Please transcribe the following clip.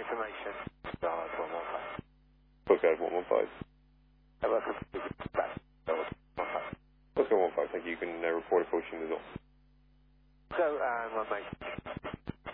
information. Stars 115. Postcode 115. Welcome to back. 115. Postcode 115, thank you. You can report approaching the zone. So, my mate.